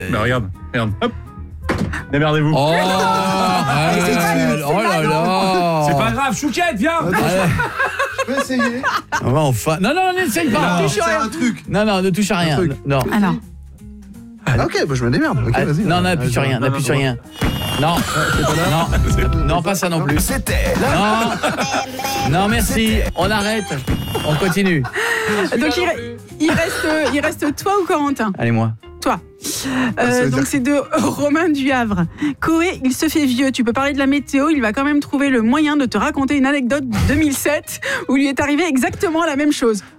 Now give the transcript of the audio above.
Bah regarde. Hop. Démerdez-vous. Oh, oh là là. C'est pas grave, Chouquette, viens. Je peux essayer. On va enfin. Non, n'essaye pas. C'est un truc. Non, ne touche à rien. Non. Alors. Ah, ok, bah je me démerde. Ok, vas-y. Non, n'appuie sur rien, n'appuie sur rien. Non. Non, pas ça non plus. C'était Non, merci. On arrête. On continue. Donc il reste toi ou Corentin? Allez, moi. Toi. veut Donc dire- c'est de Romain du Havre. Koé, il se fait vieux. Tu peux parler de la météo. Il va quand même trouver le moyen de te raconter une anecdote de 2007 où lui est arrivé exactement la même chose.